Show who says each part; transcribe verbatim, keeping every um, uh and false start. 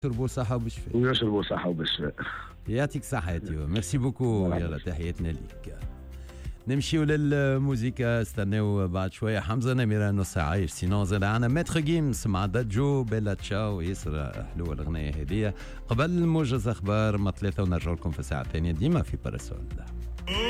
Speaker 1: شربوا صحة وبشفاء.
Speaker 2: ويشربوا صحة وبشفاء.
Speaker 1: يعطيك صحة يا ميرسي بوكو. يلا تحياتنا ليك. نمشيو للموسيقى. استناو بعد شوية حمزة نميرة نص عايش سينو زاد عنا ماتر جيمس مع دجو بيلا تشاو. ياسر حلوة الأغنية هذيا. قبل موجز أخبار ما ثلاثة ونرجع لكم في الساعة الثانية ديما في باراسول.